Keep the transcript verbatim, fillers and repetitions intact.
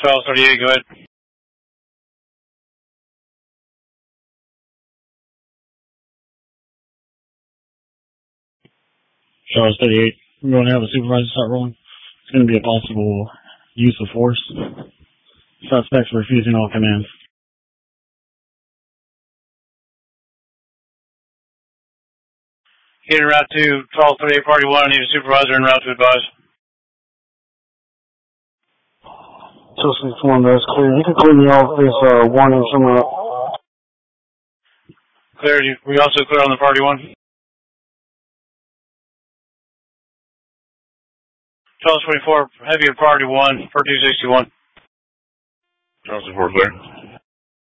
twelve thirty-eight, go ahead. Charles thirty-eight, we're going to have a supervisor start rolling. It's going to be a possible use of force. Suspects refusing all commands. Get en route to twelve thirty-eight, party one. I need a supervisor en route to advise. two six one, that's clear. You can clear me off this uh, one inch from up. Clear. We also clear on the party one. twelve twenty-four, heavy of party one, for two sixty-one. twelve twenty-four, clear.